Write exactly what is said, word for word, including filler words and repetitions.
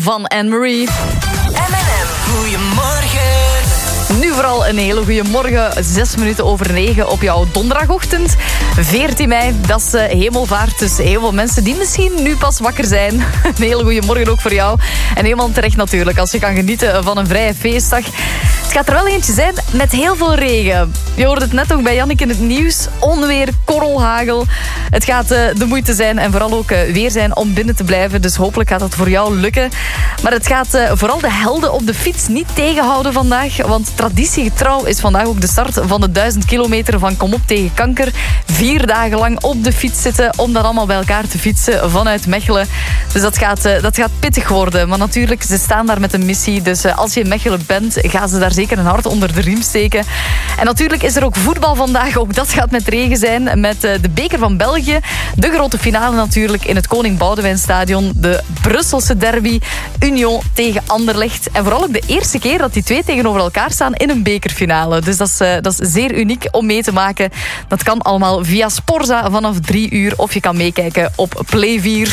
van Anne-Marie. M en M. Goedemorgen. Nu vooral een hele goede morgen. Zes minuten over negen op jouw donderdagochtend. veertien mei, dat is uh, hemelvaart. Dus heel veel mensen die misschien nu pas wakker zijn. Een hele goede morgen ook voor jou. En helemaal terecht natuurlijk, als je kan genieten van een vrije feestdag. Het gaat er wel eentje zijn met heel veel regen. Je hoorde het net ook bij Jannik in het nieuws. Onweer, korrelhagel. Het gaat uh, de moeite zijn en vooral ook uh, weer zijn om binnen te blijven. Dus hopelijk gaat dat voor jou lukken. Maar het gaat uh, vooral de helden op de fiets niet tegenhouden vandaag. Want traditiegetrouw is vandaag ook de start van de duizend kilometer van Kom op tegen kanker. Vier dagen lang op de fiets zitten om dat allemaal bij elkaar te fietsen vanuit Mechelen. Dus dat gaat, uh, dat gaat pittig worden. Maar natuurlijk, ze staan daar met een missie. Dus uh, als je in Mechelen bent, gaan ze daar zeker een hart onder de riem steken. En natuurlijk is er ook voetbal vandaag. Ook dat gaat met regen zijn. Met uh, de beker van België. De grote finale natuurlijk in het Koning Boudewijnstadion. De Brusselse derby. Union tegen Anderlecht. En vooral ook de eerste keer dat die twee tegenover elkaar staan in een bekerfinale. Dus dat is, uh, dat is zeer uniek om mee te maken. Dat kan allemaal via Sporza vanaf drie uur. Of je kan meekijken op Play vier.